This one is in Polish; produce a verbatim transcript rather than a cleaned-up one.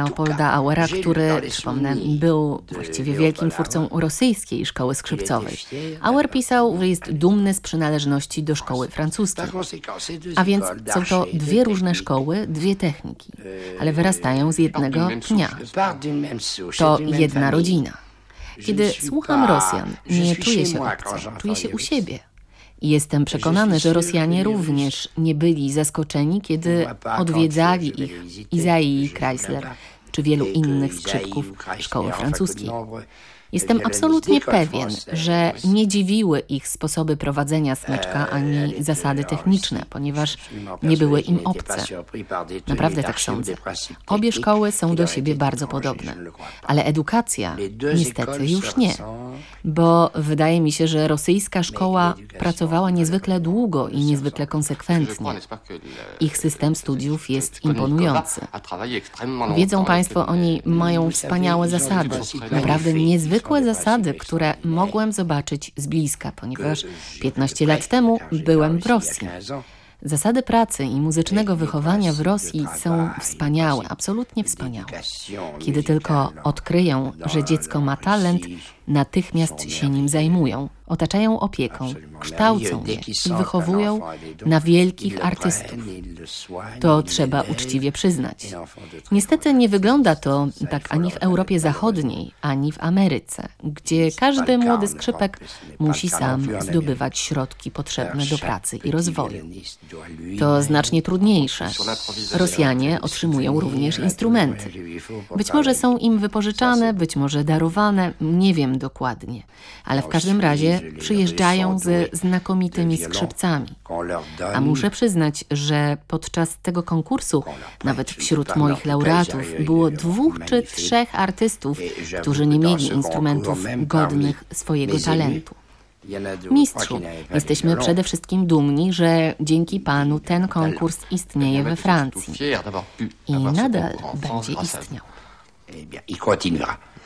Leopolda Auera, który, przypomnę, był właściwie wielkim twórcą rosyjskiej szkoły skrzypcowej. Auer pisał, że jest dumny z przynależności do szkoły francuskiej. A więc są to dwie różne szkoły, dwie techniki, ale wyrastają z jednego pnia. To jedna rodzina. Kiedy słucham Rosjan, nie czuję się obco, czuję się u siebie. I jestem przekonany, że Rosjanie również nie byli zaskoczeni, kiedy odwiedzali ich Isaïe Chrysler czy wielu innych skrzypków szkoły francuskiej. Jestem absolutnie pewien, że nie dziwiły ich sposoby prowadzenia smyczka ani zasady techniczne, ponieważ nie były im obce. Naprawdę tak sądzę. Obie szkoły są do siebie bardzo podobne, ale edukacja niestety już nie, bo wydaje mi się, że rosyjska szkoła pracowała niezwykle długo i niezwykle konsekwentnie. Ich system studiów jest imponujący. Wiedzą Państwo, oni mają wspaniałe zasady, naprawdę niezwykle Zwykłe zasady, które mogłem zobaczyć z bliska, ponieważ piętnaście lat temu byłem w Rosji. Zasady pracy i muzycznego wychowania w Rosji są wspaniałe, absolutnie wspaniałe. Kiedy tylko odkryją, że dziecko ma talent, natychmiast się nim zajmują, otaczają opieką, kształcą je i wychowują na wielkich artystów. To trzeba uczciwie przyznać. Niestety nie wygląda to tak ani w Europie Zachodniej, ani w Ameryce, gdzie każdy młody skrzypek musi sam zdobywać środki potrzebne do pracy i rozwoju. To znacznie trudniejsze. Rosjanie otrzymują również instrumenty. Być może są im wypożyczane, być może darowane, nie wiem dokładnie, ale w każdym razie przyjeżdżają ze znakomitymi skrzypcami. A muszę przyznać, że podczas tego konkursu, nawet wśród moich laureatów, było dwóch czy trzech artystów, którzy nie mieli instrumentów godnych swojego talentu. Mistrzu, jesteśmy przede wszystkim dumni, że dzięki Panu ten konkurs istnieje we Francji i nadal będzie istniał.